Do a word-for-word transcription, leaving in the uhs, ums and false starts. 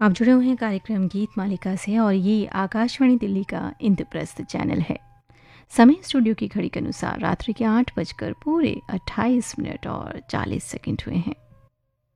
आप जुड़े हुए हैं कार्यक्रम गीत मालिका से और ये आकाशवाणी दिल्ली का इंद्रप्रस्थ चैनल है। समय स्टूडियो की घड़ी के अनुसार रात्रि के आठ बजकर पूरे अट्ठाईस मिनट और चालीस सेकंड हुए हैं।